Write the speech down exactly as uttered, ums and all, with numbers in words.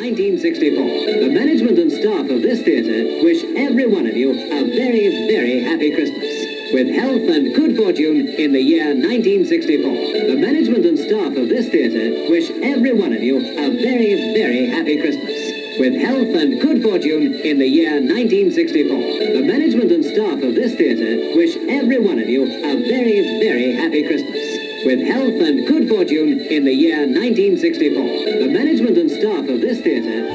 nineteen sixty-four. The management and staff of this theatre wish every one of you a very, very happy Christmas. With health and good fortune in the year nineteen sixty-four. The management and staff of this theatre wish every one of you a very, very happy Christmas. With health and good fortune in the year nineteen sixty-four. The management and staff of this theatre wish every one of you a very, very happy Christmas. With health and good fortune in the year nineteen sixty-four. The management and staff of this theatre